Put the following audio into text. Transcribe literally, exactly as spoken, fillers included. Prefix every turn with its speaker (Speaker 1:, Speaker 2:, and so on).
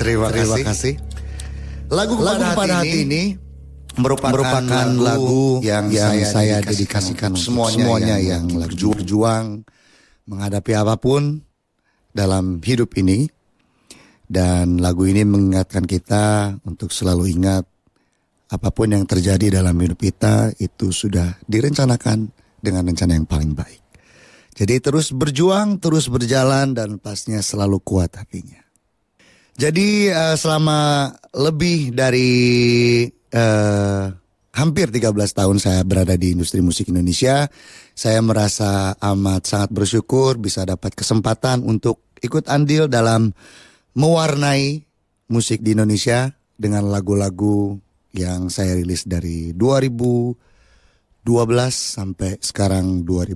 Speaker 1: Terima, Terima kasih. kasih. Lagu Kepada, lagu Kepada Hati ini, ini merupakan, merupakan lagu yang, yang saya, saya dedikasikan semuanya, semuanya yang, yang lagi berjuang menghadapi apapun dalam hidup ini. Dan lagu ini mengingatkan kita untuk selalu ingat apapun yang terjadi dalam hidup kita itu sudah direncanakan dengan rencana yang paling baik. Jadi terus berjuang, terus berjalan dan pastinya selalu kuat hatinya. Jadi uh, selama lebih dari uh, hampir tiga belas tahun saya berada di industri musik Indonesia, saya merasa amat sangat bersyukur bisa dapat kesempatan untuk ikut andil dalam mewarnai musik di Indonesia dengan lagu-lagu yang saya rilis dari dua ribu dua belas sampai sekarang dua ribu